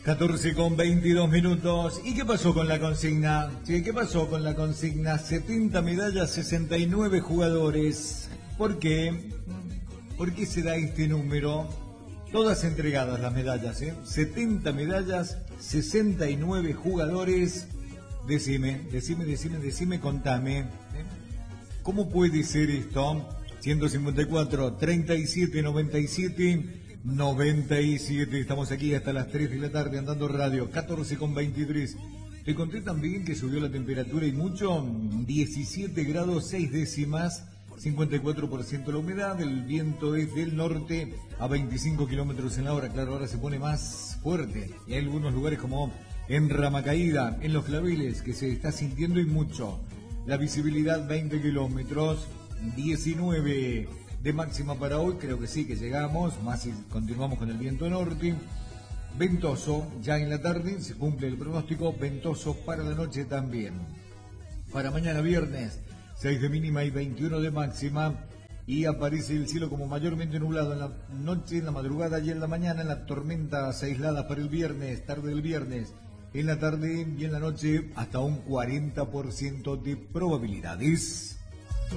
14:22. ¿Y qué pasó con la consigna? Sí, ¿qué pasó con la consigna? 70 medallas, 69 jugadores. ¿Por qué? ¿Por qué se da este número? Todas entregadas las medallas, ¿eh? 70 medallas, 69 jugadores. Decime, contame. ¿Cómo puede ser esto? 154, 37, 97. Estamos aquí hasta las 3 de la tarde andando radio. 14:23. Te conté también que subió la temperatura y mucho. 17 grados 6 décimas. 54% la humedad. El viento es del norte a 25 kilómetros en la hora. Claro, ahora se pone más fuerte. Y hay algunos lugares como en Ramacaída, en Los Claveles, que se está sintiendo y mucho. La visibilidad 20 kilómetros. 19 de máxima para hoy, creo que sí, que llegamos, más si continuamos con el viento norte. Ventoso, ya en la tarde se cumple el pronóstico, ventoso para la noche también. Para mañana viernes, 6 de mínima y 21 de máxima, y aparece el cielo como mayormente nublado en la noche, en la madrugada y en la mañana, en las tormentas aisladas para el viernes, tarde del viernes, en la tarde y en la noche, hasta un 40% de probabilidades.